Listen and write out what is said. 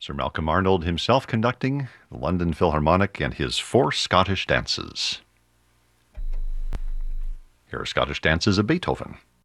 Sir Malcolm Arnold himself conducting the London Philharmonic and his 4 Scottish dances. Here are Scottish dances of Beethoven.